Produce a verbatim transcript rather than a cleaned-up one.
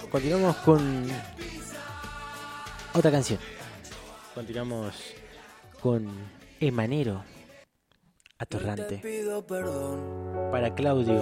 continuamos con otra canción. Continuamos con Emanero Atorrante. Para Claudio.